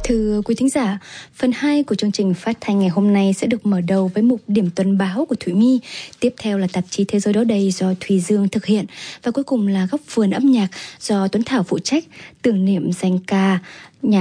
Thưa quý thính giả, phần 2 của chương trình phát thanh ngày hôm nay sẽ được mở đầu với mục điểm tuần báo của Thủy My. Tiếp theo là tạp chí Thế giới đó đây do Thùy Dương thực hiện. Và cuối cùng là góc vườn âm nhạc do Tuấn Thảo phụ trách, tưởng niệm danh ca nhà